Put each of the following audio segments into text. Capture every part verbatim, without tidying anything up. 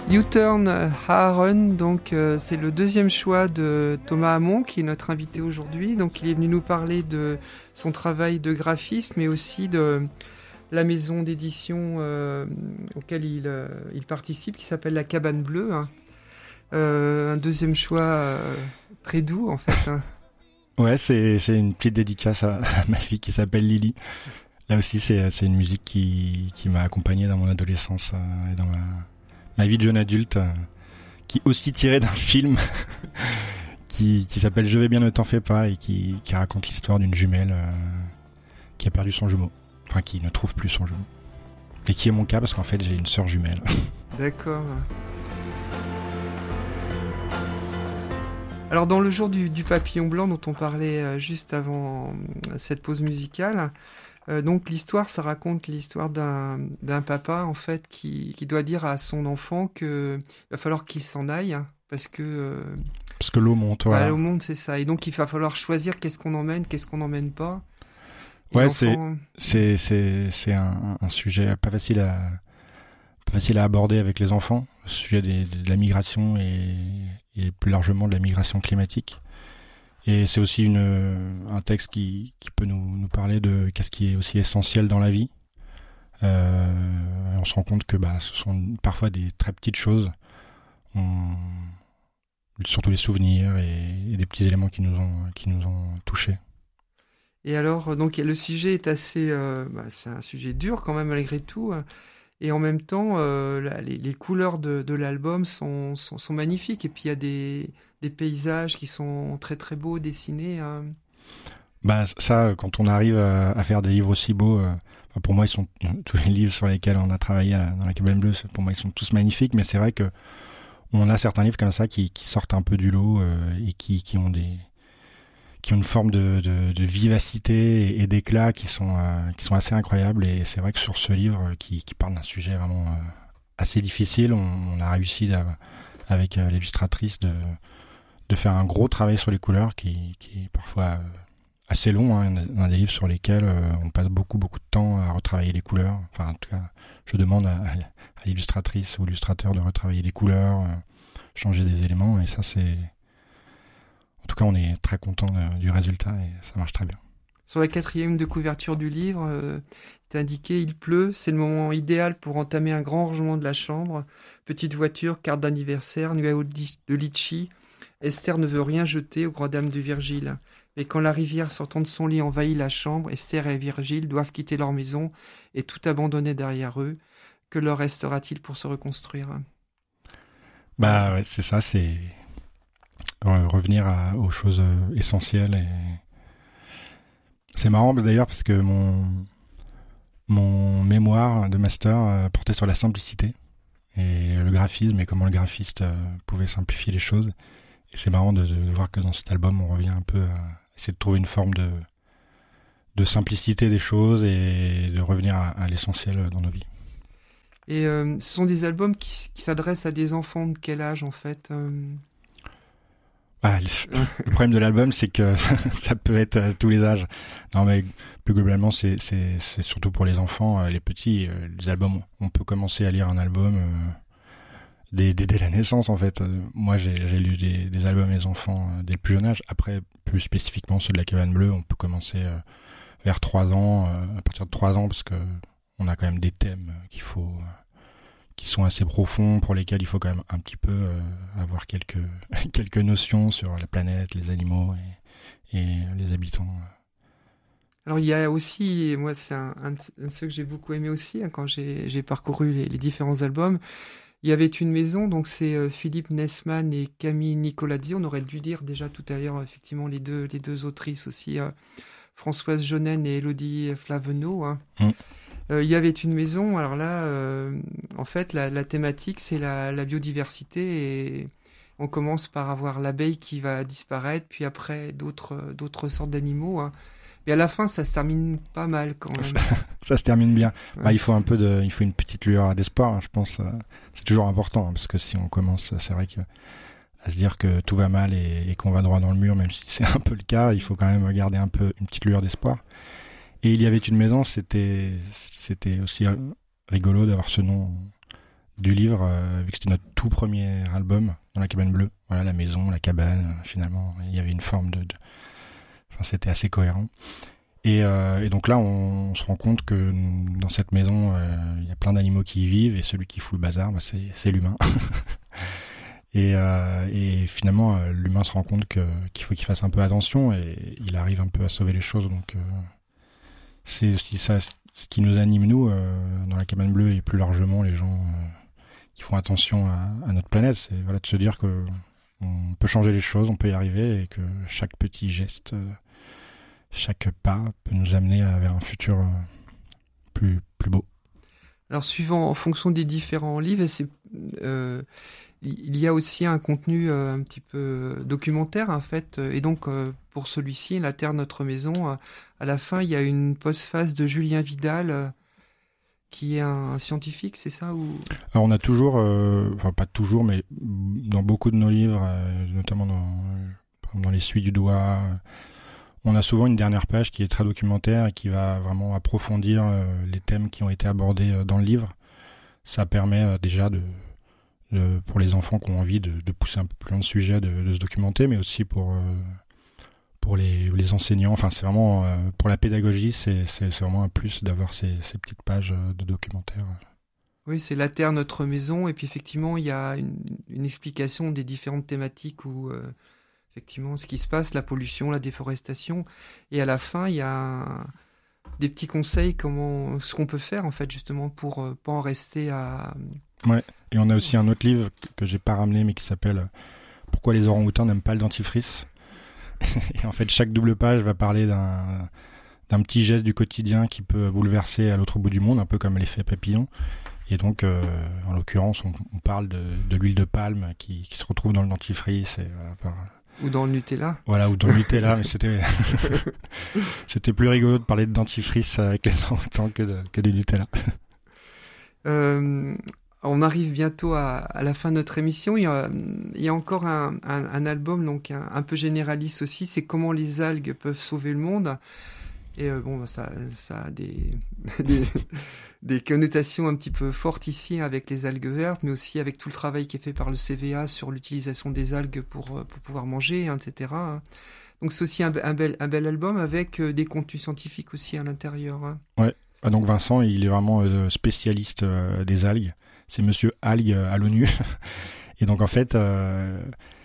U-Turn Aaron, donc euh, c'est le deuxième choix de Thomas Hamon, qui est notre invité aujourd'hui. Donc il est venu nous parler de son travail de graphiste, mais aussi de la maison d'édition euh, auquel il, euh, il participe, qui s'appelle La Cabane Bleue. Hein. Euh, un deuxième choix euh, très doux, en fait. Hein. Ouais, c'est, c'est une petite dédicace à, à ma fille qui s'appelle Lily. Là aussi, c'est, c'est une musique qui, qui m'a accompagné dans mon adolescence euh, et dans ma... ma vie de jeune adulte, euh, qui est aussi tirée d'un film qui, qui s'appelle Je vais bien, ne t'en fais pas, et qui, qui raconte l'histoire d'une jumelle euh, qui a perdu son jumeau, enfin qui ne trouve plus son jumeau. Et qui est mon cas parce qu'en fait j'ai une sœur jumelle. D'accord. Alors dans le jour du, du papillon blanc dont on parlait euh, juste avant euh, cette pause musicale, Euh, donc l'histoire, ça raconte l'histoire d'un, d'un papa en fait qui, qui doit dire à son enfant qu'il va falloir qu'il s'en aille hein, parce que euh, parce que l'eau monte. Voilà. Voilà. L'eau monte, c'est ça. Et donc il va falloir choisir qu'est-ce qu'on emmène, qu'est-ce qu'on n'emmène pas. Et ouais, l'enfant... c'est c'est c'est c'est un, un sujet pas facile à pas facile à aborder avec les enfants, le sujet des, de la migration et, et plus largement de la migration climatique. Et c'est aussi une, un texte qui, qui peut nous, nous parler de qu'est-ce qui est aussi essentiel dans la vie. Euh, on se rend compte que bah, ce sont parfois des très petites choses, on, surtout les souvenirs et, et des petits éléments qui nous ont, qui nous ont touchés. Et alors, donc le sujet est assez, euh, bah, c'est un sujet dur quand même malgré tout. Et en même temps, euh, la, les, les couleurs de, de l'album sont, sont, sont magnifiques. Et puis il y a des, des paysages qui sont très très beaux dessinés. Hein. Bah ça, quand on arrive à, à faire des livres aussi beaux, euh, pour moi ils sont tous les livres sur lesquels on a travaillé à, dans la Cabane Bleue, pour moi ils sont tous magnifiques. Mais c'est vrai que on a certains livres comme ça qui, qui sortent un peu du lot euh, et qui, qui ont des qui ont une forme de, de, de vivacité et, et d'éclat qui sont euh, qui sont assez incroyables. Et c'est vrai que sur ce livre qui, qui parle d'un sujet vraiment euh, assez difficile, on, on a réussi à, avec euh, l'illustratrice de de faire un gros travail sur les couleurs qui, qui est parfois euh, assez long, hein, un des livres sur lesquels euh, on passe beaucoup beaucoup de temps à retravailler les couleurs. Enfin, en tout cas, je demande à, à l'illustratrice ou l'illustrateur de retravailler les couleurs, euh, changer des éléments, et ça c'est... En tout cas, on est très content de, du résultat et ça marche très bien. Sur la quatrième de couverture du livre, euh, il est indiqué « Il pleut, c'est le moment idéal pour entamer un grand rangement de la chambre. Petite voiture, carte d'anniversaire, nuage de litchi. Esther ne veut rien jeter aux grandes dames de Virgile. Mais quand la rivière sortant de son lit envahit la chambre, Esther et Virgile doivent quitter leur maison et tout abandonner derrière eux. Que leur restera-t-il pour se reconstruire ?» Bah ouais, c'est ça, c'est revenir à, aux choses essentielles. Et c'est marrant d'ailleurs parce que mon, mon mémoire de master portait sur la simplicité et le graphisme et comment le graphiste pouvait simplifier les choses. Et c'est marrant de, de voir que dans cet album, on revient un peu à essayer de trouver une forme de, de simplicité des choses et de revenir à, à l'essentiel dans nos vies. Et euh, ce sont des albums qui, qui s'adressent à des enfants de quel âge, en fait euh... ah, le, le problème de l'album, c'est que ça peut être à tous les âges. Non, mais plus globalement, c'est, c'est, c'est surtout pour les enfants, les petits. Les albums, on peut commencer à lire un album... Euh, Dès, dès, dès la naissance, en fait. Euh, moi, j'ai, j'ai lu des, des albums des enfants euh, dès le plus jeune âge. Après, plus spécifiquement ceux de la Cabane Bleue, on peut commencer euh, vers trois ans, euh, à partir de trois ans, parce que on a quand même des thèmes qu'il faut, euh, qui sont assez profonds, pour lesquels il faut quand même un petit peu euh, avoir quelques quelques notions sur la planète, les animaux et, et les habitants. Alors il y a aussi, et moi c'est un, un, un de ceux que j'ai beaucoup aimé aussi hein, quand j'ai, j'ai parcouru les, les différents albums. Il y avait une maison, donc c'est euh, Philippe Nessman et Camille Nicolazzi. On aurait dû dire déjà tout à l'heure, effectivement, les deux, les deux autrices aussi, euh, Françoise Jonen et Élodie Flavenot. Hein. Mmh. Euh, il y avait une maison, alors là, euh, en fait, la, la thématique, c'est la, la biodiversité et on commence par avoir l'abeille qui va disparaître, puis après d'autres, d'autres sortes d'animaux. Hein. Et à la fin, ça se termine pas mal quand même. Ça, ça se termine bien. Ouais. Bah, il faut un peu de, il faut une petite lueur d'espoir, hein, je pense. C'est toujours important, hein, parce que si on commence, c'est vrai que à se dire que tout va mal et, et qu'on va droit dans le mur, même si c'est un peu le cas, il faut quand même garder un peu une petite lueur d'espoir. Et il y avait une maison, c'était, c'était aussi rigolo d'avoir ce nom du livre, euh, vu que c'était notre tout premier album dans la cabane bleue. Voilà, la maison, la cabane, finalement, il y avait une forme de... de... Enfin, c'était assez cohérent. Et, euh, et donc là, on, on se rend compte que dans cette maison, euh, il y a plein d'animaux qui y vivent, et celui qui fout le bazar, bah, c'est, c'est l'humain. et, euh, et finalement, euh, l'humain se rend compte que, qu'il faut qu'il fasse un peu attention, et il arrive un peu à sauver les choses. Donc euh, c'est aussi ça, ce qui nous anime, nous, euh, dans la cabane bleue, et plus largement les gens euh, qui font attention à, à notre planète. C'est voilà, de se dire que on peut changer les choses, on peut y arriver, et que chaque petit geste... Euh, chaque pas peut nous amener vers un futur plus, plus beau. Alors, suivant, en fonction des différents livres, c'est, euh, il y a aussi un contenu euh, un petit peu documentaire, en fait. Et donc, euh, pour celui-ci, La Terre, notre maison, euh, à la fin, il y a une postface de Julien Vidal, euh, qui est un scientifique, c'est ça ou... Alors, on a toujours, euh, enfin pas toujours, mais dans beaucoup de nos livres, euh, notamment dans, dans Les Suies du Doigt, on a souvent une dernière page qui est très documentaire et qui va vraiment approfondir euh, les thèmes qui ont été abordés euh, dans le livre. Ça permet euh, déjà de, de, pour les enfants qui ont envie de, de pousser un peu plus loin le sujet, de, de se documenter, mais aussi pour, euh, pour les, les enseignants. Enfin, c'est vraiment, euh, pour la pédagogie, c'est, c'est, c'est vraiment un plus d'avoir ces, ces petites pages de documentaire. Oui, c'est La Terre, notre maison. Et puis effectivement, il y a une, une explication des différentes thématiques où... Euh, effectivement, ce qui se passe, la pollution, la déforestation. Et à la fin, il y a des petits conseils, comment, ce qu'on peut faire, en fait, justement, pour ne pas en rester à... Ouais, et on a aussi un autre livre que j'ai pas ramené, mais qui s'appelle « Pourquoi les orang-outans n'aiment pas le dentifrice ?» Et en fait, chaque double page va parler d'un, d'un petit geste du quotidien qui peut bouleverser à l'autre bout du monde, un peu comme l'effet papillon. Et donc, euh, en l'occurrence, on, on parle de, de l'huile de palme qui, qui se retrouve dans le dentifrice. Et, voilà, par... Ou dans le Nutella. Voilà, ou dans le Nutella, mais c'était c'était plus rigolo de parler de dentifrice avec les orang-outans que, de, que du Nutella. Euh, on arrive bientôt à, à la fin de notre émission. Il y a, il y a encore un, un, un album donc un, un peu généraliste aussi, c'est Comment les algues peuvent sauver le monde. Et euh, bon, ça, ça a des, des, des connotations un petit peu fortes ici avec les algues vertes, mais aussi avec tout le travail qui est fait par le C V A sur l'utilisation des algues pour, pour pouvoir manger, hein, et cetera. Donc c'est aussi un, un, bel, un bel album avec des contenus scientifiques aussi à l'intérieur. Hein. Ouais, donc Vincent, il est vraiment spécialiste des algues. C'est Monsieur Algue à l'ONU. Et donc en fait, euh,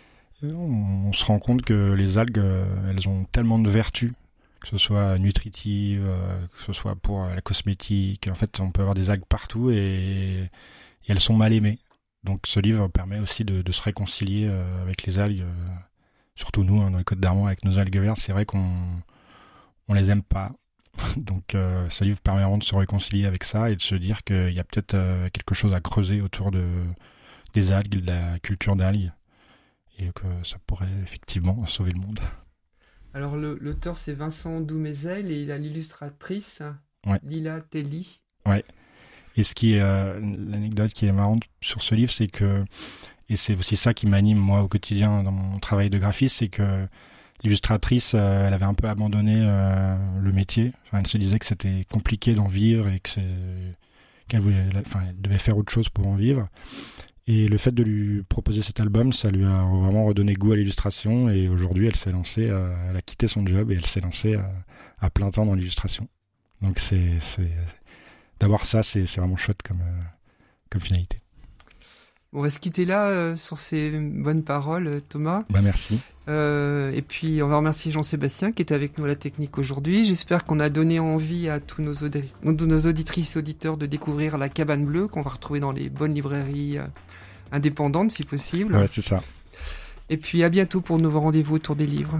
on se rend compte que les algues, elles ont tellement de vertus, que ce soit nutritive, euh, que ce soit pour la cosmétique. En fait, on peut avoir des algues partout et, et elles sont mal aimées. Donc ce livre permet aussi de, de se réconcilier euh, avec les algues, euh, surtout nous, hein, dans les Côtes d'Armor, avec nos algues vertes. C'est vrai qu'on on les aime pas. Donc euh, ce livre permet vraiment de se réconcilier avec ça et de se dire qu'il y a peut-être euh, quelque chose à creuser autour de, des algues, de la culture d'algues, et que ça pourrait effectivement sauver le monde. Alors, le, l'auteur, c'est Vincent Doumézel et il a l'illustratrice ouais. Lila Telly. Ouais. Et ce qui est, euh, l'anecdote qui est marrante sur ce livre, c'est que, et c'est aussi ça qui m'anime moi au quotidien dans mon travail de graphiste, c'est que l'illustratrice, euh, elle avait un peu abandonné euh, le métier. Enfin, elle se disait que c'était compliqué d'en vivre et que c'est, qu'elle voulait, enfin, elle devait faire autre chose pour en vivre. Et le fait de lui proposer cet album, ça lui a vraiment redonné goût à l'illustration. Et aujourd'hui, elle s'est lancée, euh, elle a quitté son job et elle s'est lancée à, à plein temps dans l'illustration. Donc c'est, c'est d'avoir ça, c'est, c'est vraiment chouette comme, euh, comme finalité. On va se quitter là euh, sur ces bonnes paroles, Thomas. Bah merci. Euh, et puis on va remercier Jean-Sébastien qui était avec nous à la technique aujourd'hui. J'espère qu'on a donné envie à tous nos, audi- nos auditrices et auditeurs de découvrir La Cabane Bleue, qu'on va retrouver dans les bonnes librairies euh, indépendantes si possible. Ouais, c'est ça. Et puis à bientôt pour de nouveaux rendez-vous autour des livres.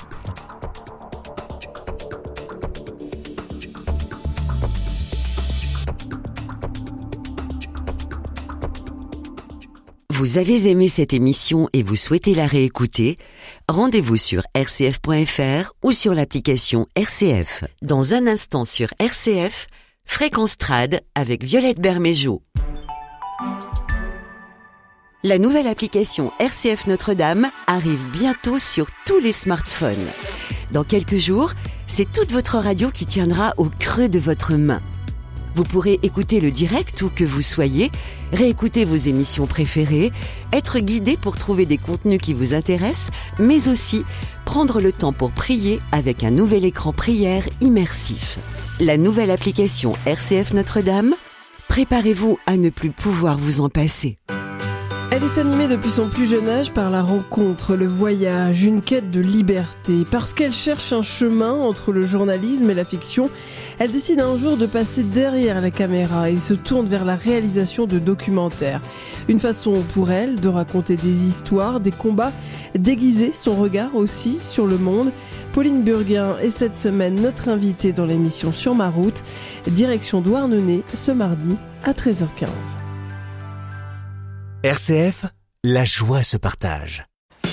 Vous avez aimé cette émission et vous souhaitez la réécouter? Rendez-vous sur r c f point f r ou sur l'application R C F. Dans un instant sur R C F, Fréquence Trad avec Violette Bermejo. La nouvelle application R C F Notre-Dame arrive bientôt sur tous les smartphones. Dans quelques jours, c'est toute votre radio qui tiendra au creux de votre main. Vous pourrez écouter le direct où que vous soyez, réécouter vos émissions préférées, être guidé pour trouver des contenus qui vous intéressent, mais aussi prendre le temps pour prier avec un nouvel écran prière immersif. La nouvelle application R C F Notre-Dame, préparez-vous à ne plus pouvoir vous en passer. Elle est animée depuis son plus jeune âge par la rencontre, le voyage, une quête de liberté. Parce qu'elle cherche un chemin entre le journalisme et la fiction, elle décide un jour de passer derrière la caméra et se tourne vers la réalisation de documentaires. Une façon pour elle de raconter des histoires, des combats, d'aiguiser son regard aussi sur le monde. Pauline Burguin est cette semaine notre invitée dans l'émission Sur ma route, direction Douarnenez ce mardi à treize heures quinze. R C F, la joie se partage.